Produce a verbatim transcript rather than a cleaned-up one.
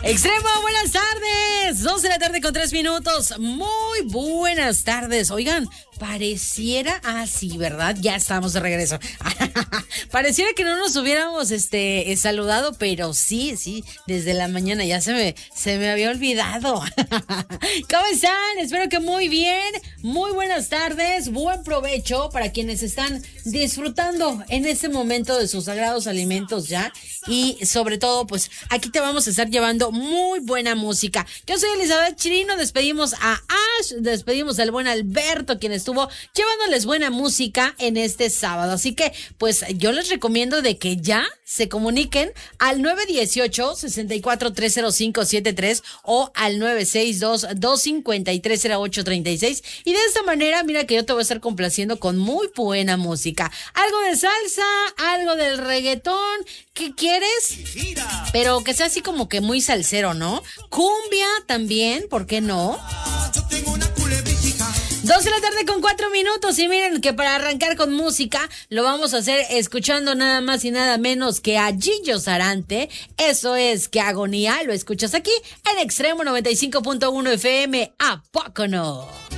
Extremo, buenas tardes. Dos de la tarde con tres minutos. Muy buenas tardes. Oigan, pareciera, ah, sí, ¿verdad? Ya estamos de regreso. Pareciera que no nos hubiéramos este eh, saludado, pero sí, sí, desde la mañana ya se me, se me había olvidado. ¿Cómo están? Espero que muy bien. Muy buenas tardes. Buen provecho para quienes están disfrutando en este momento de sus sagrados alimentos ya. Y sobre todo, pues aquí te vamos a estar llevando muy buena música. Yo soy Elizabeth Chirino, despedimos a Ash, despedimos al buen Alberto, quien estuvo llevándoles buena música en este sábado. Así que, pues yo les recomiendo de que ya se comuniquen al nueve uno ocho, seis cuatro tres cero cinco siete tres o al nueve seis dos, dos cinco tres cero ocho tres seis. Y de esta manera, mira que yo te voy a estar complaciendo con muy buena música. Algo de salsa, algo del reggaetón. ¿Qué quieres? Pero que sea así como que muy salsero, ¿no? Cumbia también, ¿por qué no? Dos de la tarde con cuatro minutos y miren que para arrancar con música lo vamos a hacer escuchando nada más y nada menos que a Gillo Sarante. Eso es Que Agonía, lo escuchas aquí en Extremo noventa y cinco punto uno F M. ¿A poco no?